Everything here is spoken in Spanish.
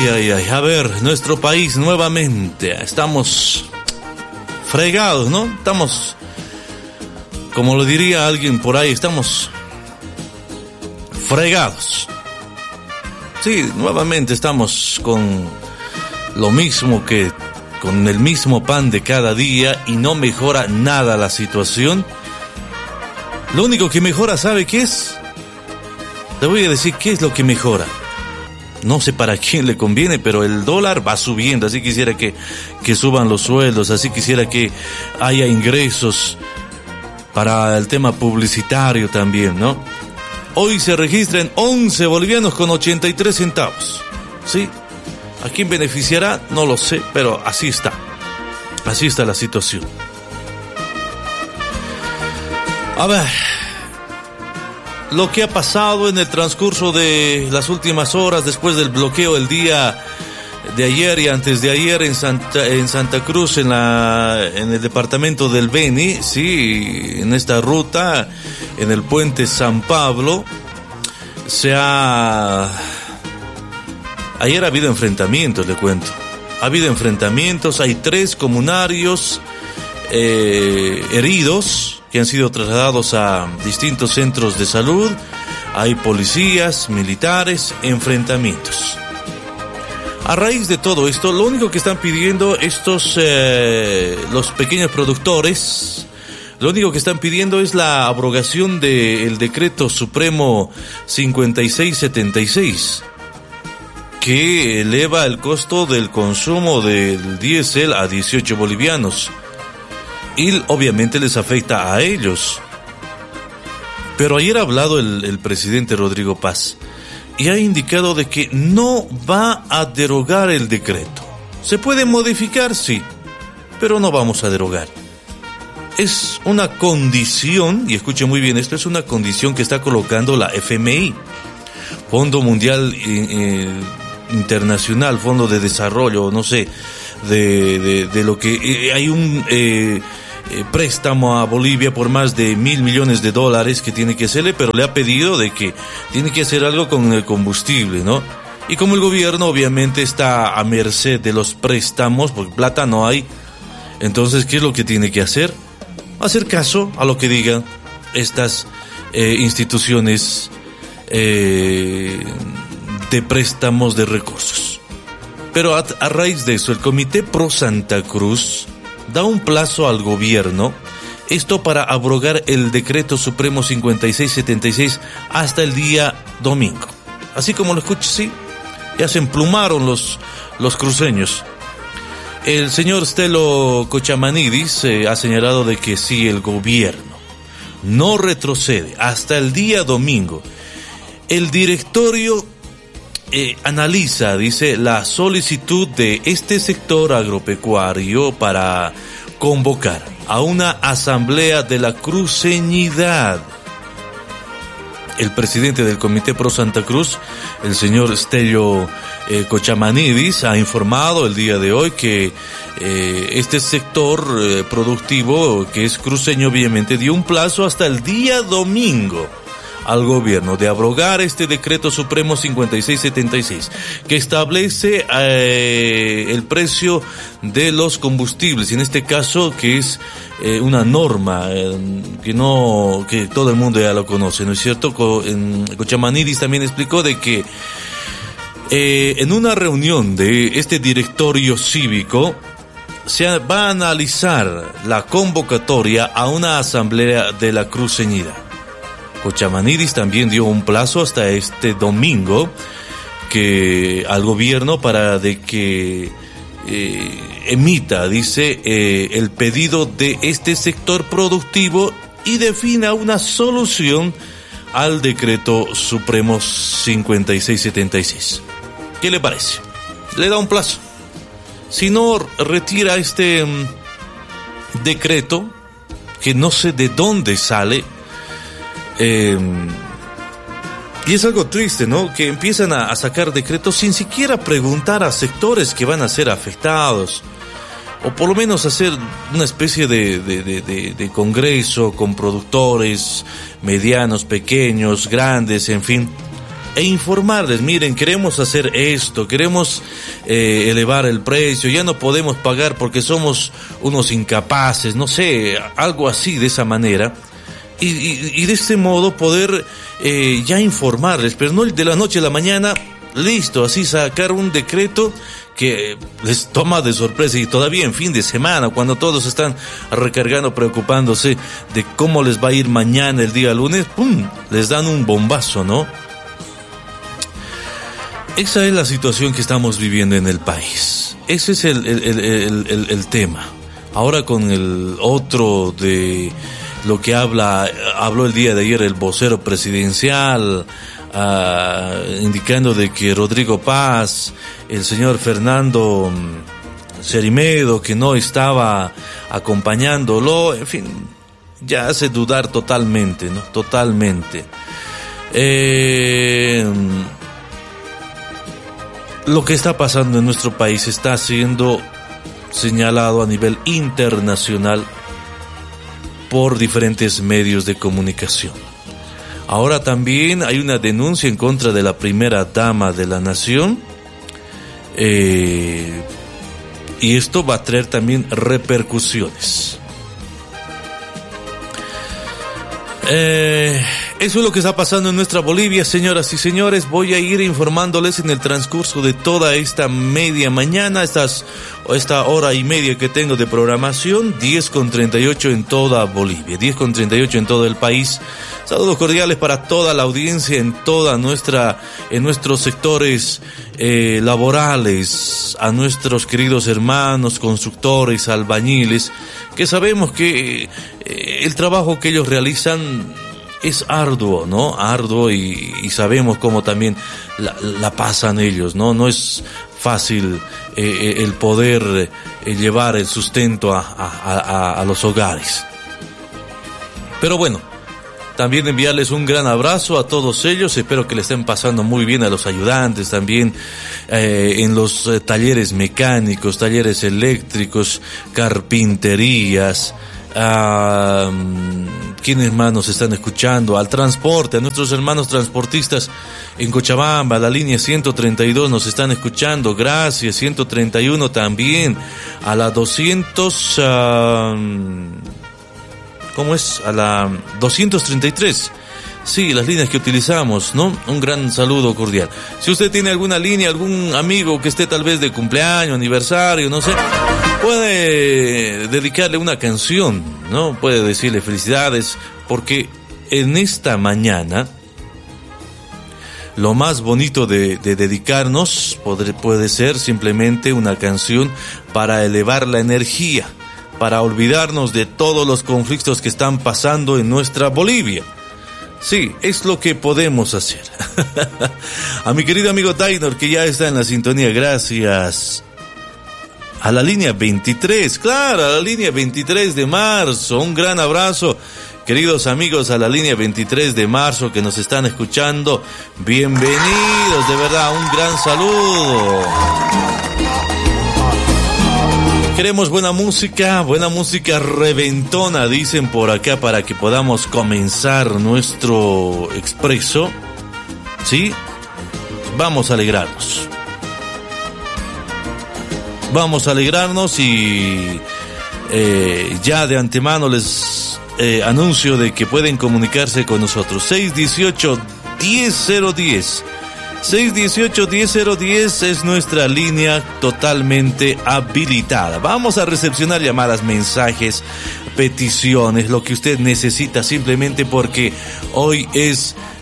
ay. A ver, nuestro país nuevamente. Estamos fregados, ¿no? Estamos, como lo diría alguien por ahí, estamos fregados. Sí, nuevamente estamos con lo mismo con el mismo pan de cada día y no mejora nada la situación. Lo único que mejora, ¿sabe qué es? Le voy a decir qué es lo que mejora. No sé para quién le conviene, pero el dólar va subiendo. Así quisiera que suban los sueldos, así quisiera que haya ingresos para el tema publicitario también, ¿no? Hoy se registran 11 bolivianos con 83 centavos. ¿Sí? ¿A quién beneficiará? No lo sé, pero así está. Así está la situación. A ver, lo que ha pasado en el transcurso de las últimas horas después del bloqueo el día de ayer y antes de ayer en Santa Cruz, en el departamento del Beni, sí, en esta ruta, en el puente San Pablo, ayer ha habido enfrentamientos, le cuento. Ha habido enfrentamientos, hay 3 comunarios heridos que han sido trasladados a distintos centros de salud. Hay policías, militares, enfrentamientos. A raíz de todo esto, lo único que están pidiendo los pequeños productores, lo único que están pidiendo es la abrogación del decreto supremo 5676, que eleva el costo del consumo del diésel a 18 bolivianos. Y obviamente les afecta a ellos. Pero ayer ha hablado el presidente Rodrigo Paz y ha indicado de que no va a derogar el decreto. Se puede modificar, sí, pero no vamos a derogar. Es una condición, y escuchen muy bien, esto es una condición que está colocando la FMI, Fondo Mundial Internacional, Fondo de Desarrollo, no sé, de lo que hay un préstamo a Bolivia por más de $1.000 millones que tiene que hacerle, pero le ha pedido de que tiene que hacer algo con el combustible, ¿no? Y como el gobierno obviamente está a merced de los préstamos, porque plata no hay, entonces, ¿qué es lo que tiene que hacer? Hacer caso a lo que digan estas instituciones de préstamos de recursos. Pero a raíz de eso, el Comité Pro Santa Cruz da un plazo al gobierno, esto para abrogar el decreto supremo 5676 hasta el día domingo. Así como lo escucho, sí, ya se emplumaron los cruceños. El señor Stelo Cochamanidis ha señalado de que si el gobierno no retrocede hasta el día domingo, el directorio analiza, dice, la solicitud de este sector agropecuario para convocar a una asamblea de la cruceñidad. El presidente del Comité Pro Santa Cruz, el señor Stelio Cochamanidis, ha informado el día de hoy que este sector productivo, que es cruceño, obviamente dio un plazo hasta el día domingo al gobierno de abrogar este decreto supremo 5676 que establece el precio de los combustibles, en este caso que es una norma que todo el mundo ya lo conoce, ¿no es cierto? Cochamanidis también explicó de que en una reunión de este directorio cívico se va a analizar la convocatoria a una asamblea de la cruceñidad. Cochamanidis también dio un plazo hasta este domingo al gobierno para de que emita, dice, el pedido de este sector productivo y defina una solución al decreto supremo 5676. ¿Qué le parece? Le da un plazo. Si no retira este decreto, que no sé de dónde sale, y es algo triste, ¿no? Que empiezan a sacar decretos sin siquiera preguntar a sectores que van a ser afectados, o por lo menos hacer una especie de congreso con productores medianos, pequeños, grandes, en fin, e informarles, miren, queremos hacer esto, queremos elevar el precio, ya no podemos pagar porque somos unos incapaces, no sé, algo así de esa manera, y de este modo poder ya informarles, pero no de la noche a la mañana, listo, así sacar un decreto que les toma de sorpresa, y todavía en fin de semana, cuando todos están recargando, preocupándose de cómo les va a ir mañana, el día lunes, ¡pum!, les dan un bombazo, ¿no? Esa es la situación que estamos viviendo en el país. Ese es el tema. Ahora con el otro de lo que habló el día de ayer el vocero presidencial, indicando de que Rodrigo Paz, el señor Fernando Cerimedo, que no estaba acompañándolo, en fin, ya hace dudar totalmente, ¿no? Totalmente. Lo que está pasando en nuestro país está siendo señalado a nivel internacional por diferentes medios de comunicación. Ahora también hay una denuncia en contra de la primera dama de la nación, y esto va a traer también repercusiones. Eso es lo que está pasando en nuestra Bolivia, señoras y señores. Voy a ir informándoles en el transcurso de toda esta media mañana, esta hora y media que tengo de programación, 10:38 en toda Bolivia, 10:38 en todo el país. Saludos cordiales para toda la audiencia en nuestros sectores laborales, a nuestros queridos hermanos constructores, albañiles, que sabemos que el trabajo que ellos realizan es arduo, ¿no? Arduo, y sabemos cómo también la pasan ellos, ¿no? No es fácil el poder llevar el sustento a los hogares. Pero bueno, también enviarles un gran abrazo a todos ellos. Espero que le estén pasando muy bien a los ayudantes también, en los talleres mecánicos, talleres eléctricos, carpinterías, quienes más nos están escuchando, al transporte, a nuestros hermanos transportistas en Cochabamba, la línea 132 nos están escuchando, gracias, 131 también, a la 200, ¿cómo es? A la 233. Sí, las líneas que utilizamos, ¿no? Un gran saludo cordial. Si usted tiene alguna línea, algún amigo que esté tal vez de cumpleaños, aniversario, no sé, puede dedicarle una canción, ¿no? Puede decirle felicidades, porque en esta mañana lo más bonito de dedicarnos puede ser simplemente una canción para elevar la energía, para olvidarnos de todos los conflictos que están pasando en nuestra Bolivia. Sí, es lo que podemos hacer. A mi querido amigo Tainor, que ya está en la sintonía, gracias. A la línea 23, claro, a la línea 23 de marzo, un gran abrazo. Queridos amigos, a la línea 23 de marzo que nos están escuchando, bienvenidos, de verdad, un gran saludo. Queremos buena música reventona, dicen por acá, para que podamos comenzar nuestro expreso. ¿Sí? Vamos a alegrarnos. Vamos a alegrarnos y ya de antemano les anuncio de que pueden comunicarse con nosotros. 618-1010. 618-1010 es nuestra línea totalmente habilitada. Vamos a recepcionar llamadas, mensajes, peticiones, lo que usted necesita, simplemente porque hoy es